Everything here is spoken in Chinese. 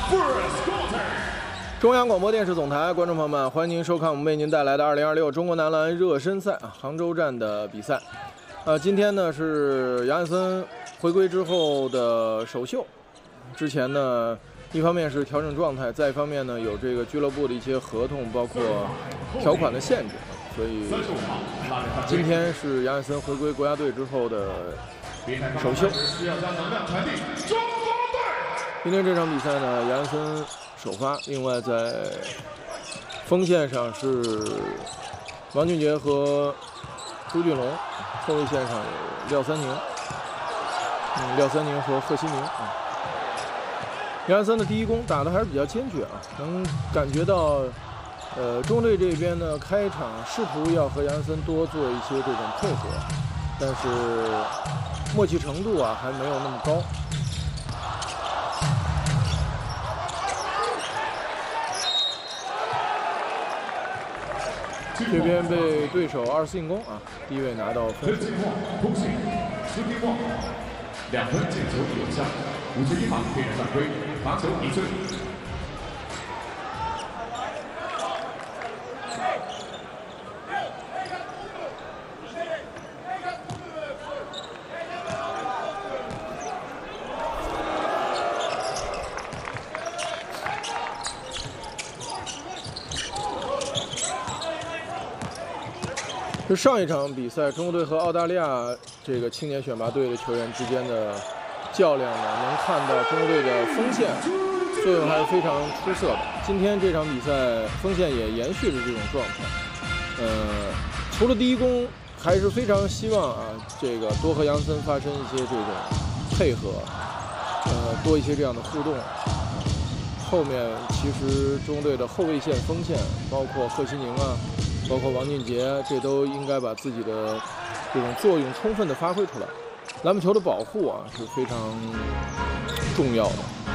中央广播电视总台观众朋友们，欢迎您收看我们为您带来的2026中国男篮热身赛杭州站的比赛。今天呢是杨汉森回归之后的首秀。之前呢，一方面是调整状态，再一方面呢有这个俱乐部的一些合同，包括条款的限制，所以今天是杨汉森回归国家队之后的首秀。今天这场比赛呢，杨汉森首发，另外在锋线上是王俊杰和朱俊龙，后卫线上有廖三宁，和贺西宁啊。杨汉森的第一攻打得还是比较坚决啊，能感觉到，中队这边呢开场试图要和杨汉森多做一些这种配合，但是默契程度啊还没有那么高。这边被对手2次进攻啊，第一位拿到分数。 2分进球有效，51码被人犯规，罚球1分。 是上一场比赛中国队和澳大利亚这个青年选拔队的球员之间的较量呢，能看到中国队的锋线作用还是非常出色的。今天这场比赛锋线也延续着这种状态。除了第一攻，还是非常希望啊，这个多和杨森发生一些这种配合，多一些这样的互动。后面其实中国队的后卫线、锋线，包括贺西宁啊，包括王俊杰，这都应该把自己的这种作用充分的发挥出来。篮板球的保护啊是非常重要的。